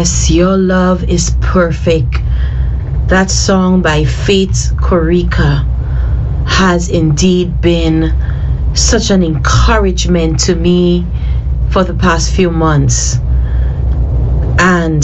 Yes, your love is perfect. That song by Faith Korika has indeed been such an encouragement to me for the past few months. And,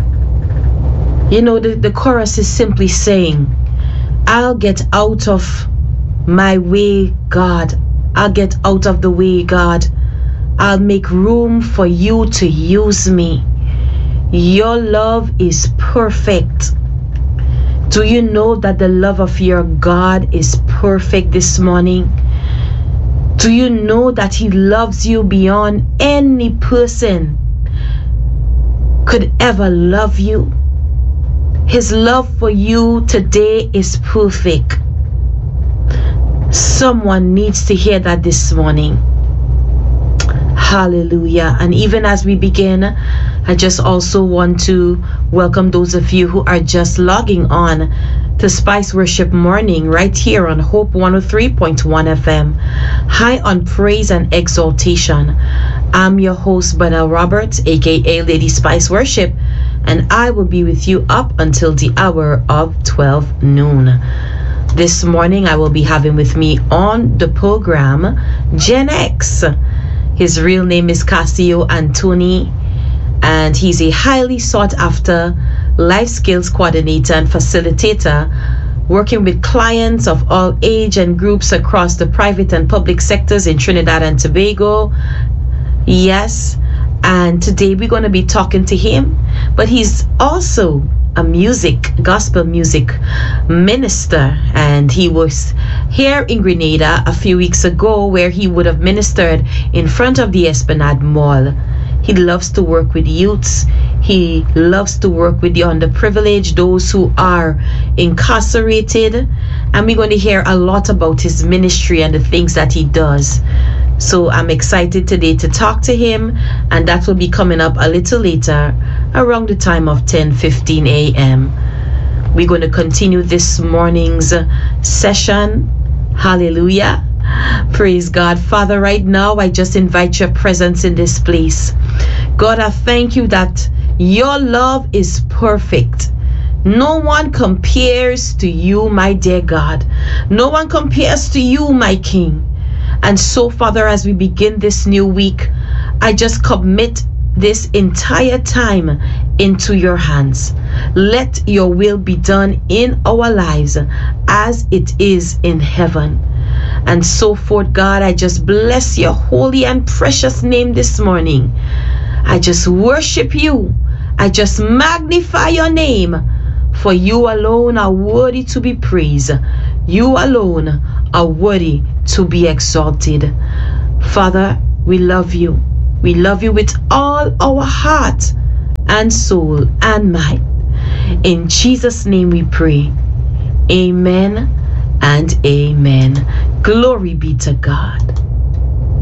the chorus is simply saying, I'll get out of my way, God. I'll get out of the way, God. I'll make room for you to use me. Your love is perfect. Do you know that the love of your God is perfect this morning? Do you know that He loves you beyond any person could ever love you? His love for you today is perfect. Someone needs to hear that this morning. Hallelujah. And even as we begin, I just also want to welcome those of you who are just logging on to Spice Worship Morning right here on Hope 103.1 FM, high on praise and exaltation. I'm your host, Bernal Roberts, aka Lady Spice Worship, and I will be with you up until the hour of 12 noon. This morning, I will be having with me on the program Gen X. His real name is Cassio Antoni, and he's a highly sought after life skills coordinator and facilitator, working with clients of all age and groups across the private and public sectors in Trinidad and Tobago. Yes, and today we're going to be talking to him, but he's also a gospel music minister, and he was here in Grenada a few weeks ago where he would have ministered in front of the Esplanade Mall. He loves to work with youths. He loves to work with the underprivileged, those who are incarcerated, and we're going to hear a lot about his ministry and the things that he does. So I'm excited today to talk to him, and that will be coming up a little later around the time of 10:15 a.m. We're going to continue this morning's session. Hallelujah. Praise God. Father, right now, I just invite your presence in this place. God, I thank you that your love is perfect. No one compares to you, my dear God. No one compares to you, my King. And so, Father, as we begin this new week, I just commit this entire time into your hands. Let your will be done in our lives as it is in heaven. And so forth, God, I just bless your holy and precious name this morning. I just worship you. I just magnify your name, for you alone are worthy to be praised. You alone are worthy to be exalted. Father, we love you. We love you with all our heart and soul and mind. In Jesus' name we pray. Amen and amen. Glory be to God.